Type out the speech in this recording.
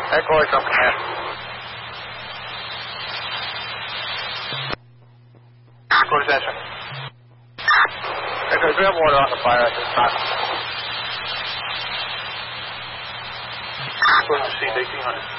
Echo Echo, command. Go to session. Echo, do we have water on the fire at this time? Go to seat 1800.